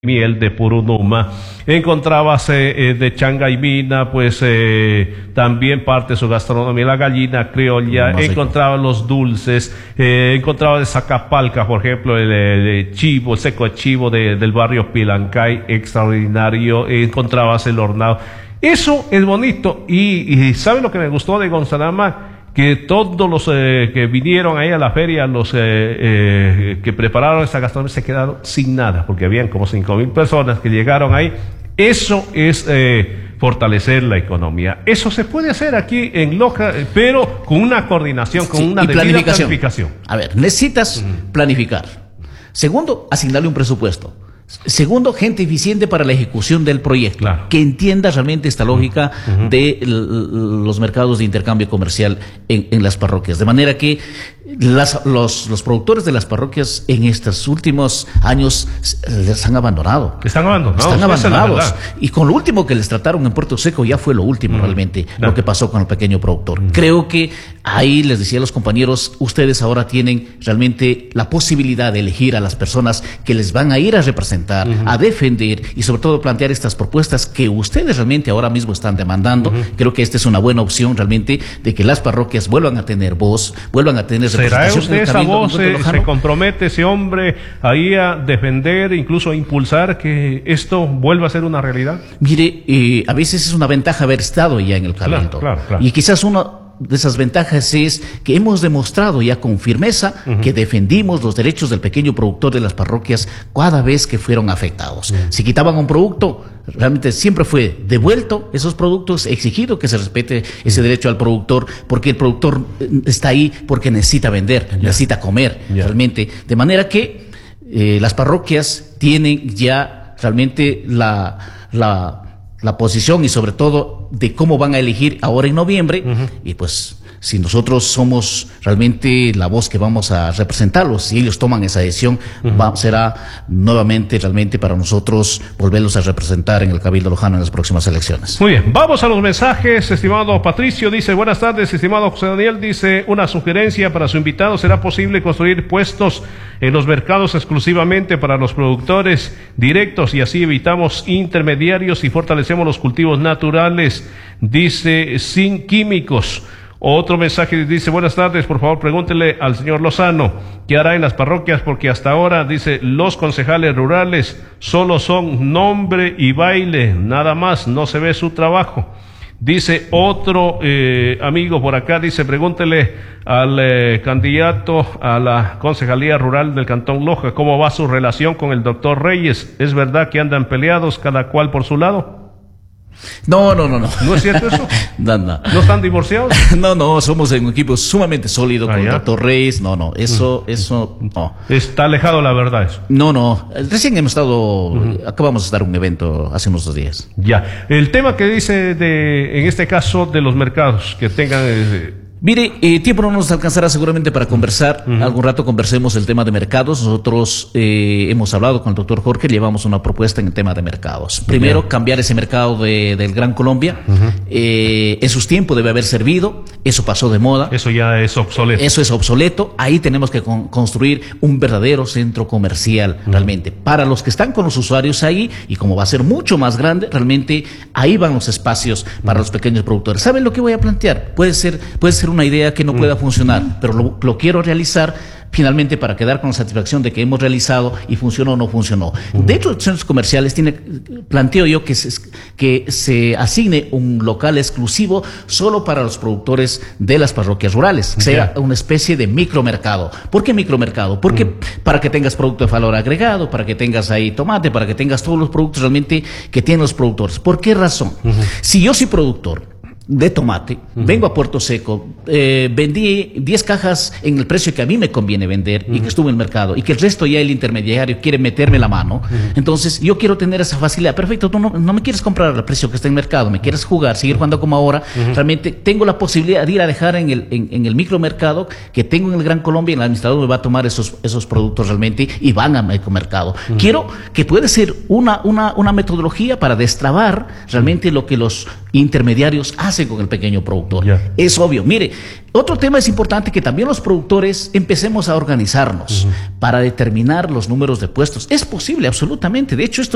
miel de Purunuma, encontrabas de Changaimina, pues también parte de su gastronomía, la gallina criolla, encontraba los dulces, encontraba de Zacapalca, por ejemplo, el chivo, el seco de chivo del barrio Pilancay, extraordinario, encontrabas el hornado. Eso es bonito, y ¿sabe lo que me gustó de Gonzalama? Que todos los que vinieron ahí a la feria, los que prepararon esta gastronomía, se quedaron sin nada, porque habían como 5,000 personas que llegaron ahí. Eso es fortalecer la economía. Eso se puede hacer aquí en Loja, pero con una coordinación, con una debida planificación. A ver, necesitas planificar. Segundo, asignarle un presupuesto. Segundo, gente eficiente para la ejecución del proyecto, claro, que entienda realmente esta lógica de los mercados de intercambio comercial en las parroquias. De manera que los productores de las parroquias en estos últimos años les han abandonado. Están abandonados. Están abandonados. Y con lo último que les trataron en Puerto Seco ya fue lo último realmente, claro, lo que pasó con el pequeño productor. Creo que ahí les decía a los compañeros, ustedes ahora tienen realmente la posibilidad de elegir a las personas que les van a ir a representar, a defender y sobre todo plantear estas propuestas que ustedes realmente ahora mismo están demandando. Creo que esta es una buena opción realmente de que las parroquias vuelvan a tener voz, vuelvan a tener representación. ¿Será usted esa voz? ¿Se compromete ese hombre ahí a defender, incluso a impulsar que esto vuelva a ser una realidad? Mire, a veces es una ventaja haber estado ya en el Cabildo. Claro. Y quizás una de esas ventajas es que hemos demostrado ya con firmeza que defendimos los derechos del pequeño productor de las parroquias cada vez que fueron afectados. Si quitaban un producto, realmente siempre fue devuelto esos productos, exigido que se respete ese derecho al productor, porque el productor está ahí porque necesita vender, necesita comer realmente. De manera que las parroquias tienen ya realmente la posición y sobre todo de cómo van a elegir ahora en noviembre, y pues si nosotros somos realmente la voz que vamos a representarlos, si ellos toman esa decisión, será nuevamente realmente para nosotros volverlos a representar en el Cabildo Lojano en las próximas elecciones. Muy bien, vamos a los mensajes. Estimado Patricio dice, buenas tardes. Estimado José Daniel dice, una sugerencia para su invitado: ¿será posible construir puestos en los mercados exclusivamente para los productores directos y así evitamos intermediarios y fortalecemos los cultivos naturales? Dice, sin químicos. Otro mensaje dice, buenas tardes, por favor pregúntele al señor Lozano qué hará en las parroquias, porque hasta ahora, dice, los concejales rurales solo son nombre y baile, nada más, no se ve su trabajo. Dice otro amigo por acá, dice, pregúntele al candidato a la concejalía rural del Cantón Loja cómo va su relación con el doctor Reyes. ¿Es verdad que andan peleados cada cual por su lado? No. ¿No es cierto eso? No. ¿No están divorciados? No, somos un equipo sumamente sólido con el doctor Reyes. No, eso no. Está alejado la verdad eso. No, recién hemos estado, acabamos de dar un evento hace unos 2 días. Ya, el tema que dice en este caso de los mercados, que tengan... Mire, tiempo no nos alcanzará seguramente para conversar. Algún rato conversemos el tema de mercados. Nosotros hemos hablado con el doctor Jorge, llevamos una propuesta en el tema de mercados. Primero, cambiar ese mercado del Gran Colombia. En sus tiempos debe haber servido. Eso pasó de moda. Eso ya es obsoleto. Eso es obsoleto. Ahí tenemos que construir un verdadero centro comercial realmente. Para los que están con los usuarios ahí, y como va a ser mucho más grande, realmente ahí van los espacios para los pequeños productores. ¿Saben lo que voy a plantear? Puede ser una idea que no pueda funcionar, pero lo quiero realizar finalmente para quedar con la satisfacción de que hemos realizado y funcionó o no funcionó. Dentro de los centros comerciales planteo yo que se asigne un local exclusivo solo para los productores de las parroquias rurales, que sea una especie de micromercado. ¿Por qué micromercado? Porque para que tengas producto de valor agregado, para que tengas ahí tomate, para que tengas todos los productos realmente que tienen los productores. ¿Por qué razón? Si yo soy productor de tomate, vengo a Puerto Seco, vendí 10 cajas en el precio que a mí me conviene vender y que estuvo en el mercado, y que el resto ya el intermediario quiere meterme la mano. Entonces yo quiero tener esa facilidad. Perfecto, tú no me quieres comprar al precio que está en el mercado, me quieres jugar, seguir jugando como ahora. Realmente tengo la posibilidad de ir a dejar en el micromercado que tengo en el Gran Colombia, y el administrador me va a tomar esos productos realmente y van al micromercado. Quiero que puede ser una metodología para destrabar realmente lo que los intermediarios hacen con el pequeño productor. Es obvio. Mire, otro tema es importante, que también los productores empecemos a organizarnos para determinar los números de puestos. Es posible, absolutamente. De hecho, esto